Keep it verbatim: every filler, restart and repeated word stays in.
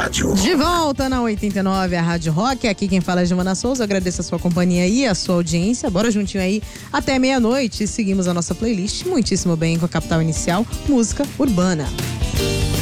rádio. De volta na oitenta e nove, a Rádio Rock. Aqui quem fala é Giovana Souza. Eu agradeço a sua companhia e a sua audiência. Bora juntinho aí até meia-noite. Seguimos a nossa playlist muitíssimo bem com a Capital Inicial, música urbana.